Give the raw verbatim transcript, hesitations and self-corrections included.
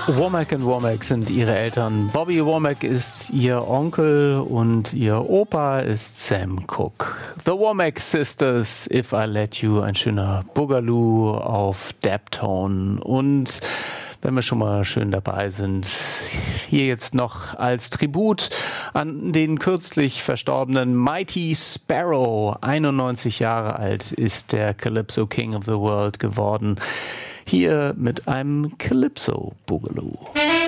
Womack und Womack sind ihre Eltern. Bobby Womack ist ihr Onkel und ihr Opa ist Sam Cooke. The Womack Sisters, If I Let You, ein schöner Boogaloo auf Daptone. Und wenn wir schon mal schön dabei sind, hier jetzt noch als Tribut an den kürzlich verstorbenen Mighty Sparrow. einundneunzig Jahre alt ist der Calypso King of the World geworden. Hier mit einem Calypso Boogaloo.